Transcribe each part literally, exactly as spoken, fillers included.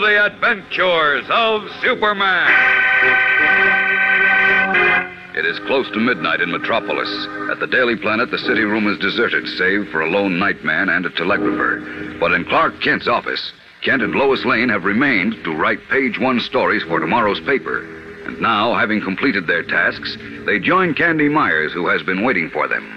The Adventures of Superman. It is close to midnight in Metropolis. At the Daily Planet, the city room is deserted, save for a lone nightman and a telegrapher. But in Clark Kent's office, Kent and Lois Lane have remained to write page one stories for tomorrow's paper. And now, having completed their tasks, they join Candy Myers, who has been waiting for them.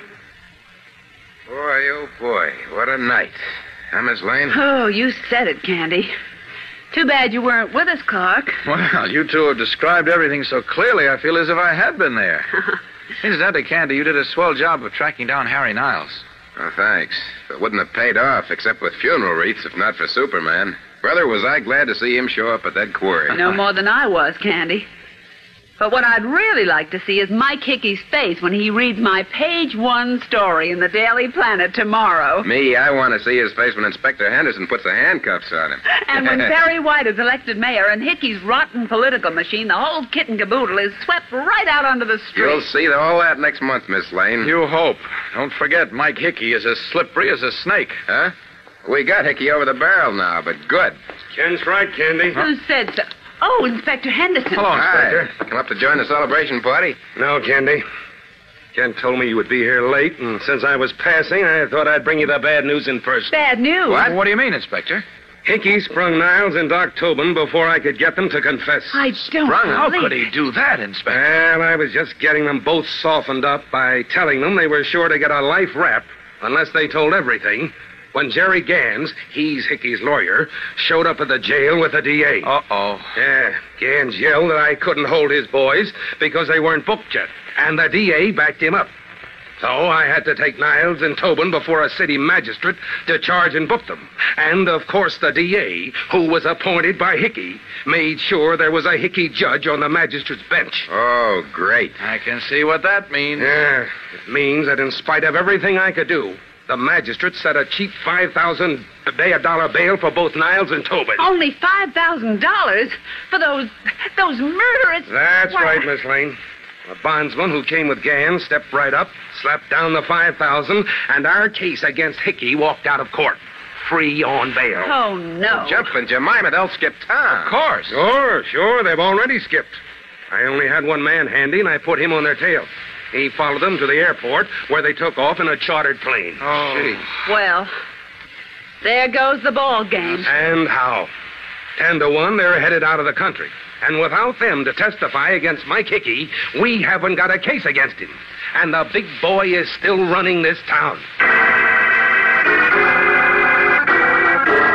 Boy, oh boy, what a night. Huh, Miss Lane? Oh, you said it, Candy. Too bad you weren't with us, Clark. Well, you two have described everything so clearly, I feel as if I had been there. Incidentally, Candy, you did a swell job of tracking down Harry Niles. Oh, thanks. It wouldn't have paid off except with funeral wreaths if not for Superman. Brother, was I glad to see him show up at that quarry. No more than I was, Candy. But what I'd really like to see is Mike Hickey's face when he reads my page one story in the Daily Planet tomorrow. Me, I want to see his face when Inspector Henderson puts the handcuffs on him. And when Perry White is elected mayor and Hickey's rotten political machine, the whole kit and caboodle, is swept right out onto the street. You'll see all that next month, Miss Lane. You hope. Don't forget, Mike Hickey is as slippery as a snake. Huh? We got Hickey over the barrel now, but good. Ken's right, Candy. Who said so? Oh, Inspector Henderson. Hello, Inspector. Hi. Come up to join the celebration party? No, Candy. Ken told me you would be here late, and since I was passing, I thought I'd bring you the bad news in person. Bad news? What? What do you mean, Inspector? Hickey sprung Niles and Doc Tobin before I could get them to confess. I don't Sprung? How believe could he do that, Inspector? Well, I was just getting them both softened up by telling them they were sure to get a life rap unless they told everything. When Jerry Gans, he's Hickey's lawyer, showed up at the jail with the D A. Uh-oh. Yeah, Gans yelled that I couldn't hold his boys because they weren't booked yet, and the D A backed him up. So I had to take Niles and Tobin before a city magistrate to charge and book them. And, of course, the D A, who was appointed by Hickey, made sure there was a Hickey judge on the magistrate's bench. Oh, great. I can see what that means. Yeah, it means that in spite of everything I could do, the magistrate set a cheap five thousand a day a dollar bail for both Niles and Tobin. Only five thousand dollars for those those murderous... That's Why- right, Miss Lane. The bondsman who came with Gans stepped right up, slapped down the five thousand, and our case against Hickey walked out of court, free on bail. Oh, no. Jumping Jemima, they'll skip town. Of course. Sure, sure, they've already skipped. I only had one man handy, and I put him on their tail. He followed them to the airport, where they took off in a chartered plane. Oh. Gee. Well, there goes the ball game. And how? Ten to one, they're headed out of the country. And without them to testify against Mike Hickey, we haven't got a case against him. And the big boy is still running this town.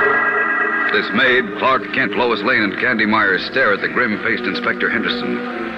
Dismayed, Clark Kent, Lois Lane, and Candy Myers stare at the grim-faced Inspector Henderson.